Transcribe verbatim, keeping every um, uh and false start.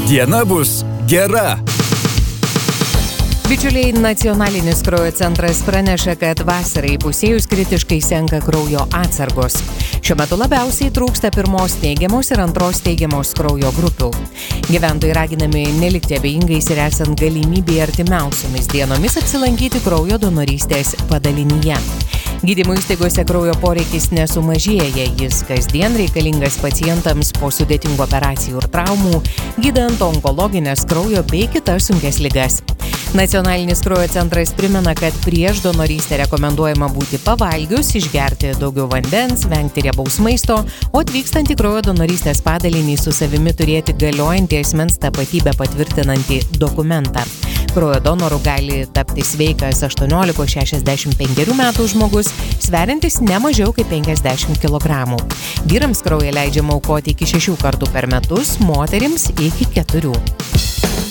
diena bus gera. Bičiuliai, Nacionalinis kraujo centras praneša, kad vasarai įpusėjus kritiškai senka kraujo atsargos. Šiuo metu labiausiai trūksta pirmos teigiamos ir antros teigiamos kraujo grupių. Gyventojai raginami nelikti abejingais ir esant galimybėje artimiausiomis dienomis apsilankyti kraujo donorystės padalinyje. Gydymo įstaigose kraujo poreikis nesumažėja, jis kasdien reikalingas pacientams po sudėtingų operacijų ir traumų, gydant onkologines kraujo bei kitas sunkias ligas. Nacionalinis kraujo centras primena, kad prieš donorystę rekomenduojama būti pavalgius, išgerti daugiau vandens, vengti riebaus maisto, o atvykstant į kraujo donorystės padalinį su savimi turėti galiojantį asmens tapatybę patvirtinantį dokumentą. Kraujo donoru gali tapti sveikas aštuoniolikos šešiasdešimt penkerių metų žmogus, sveriantis ne mažiau kaip penkiasdešimt kilogramų. Vyrams kraują leidžiama aukoti iki šešių kartų per metus, moterims iki keturių.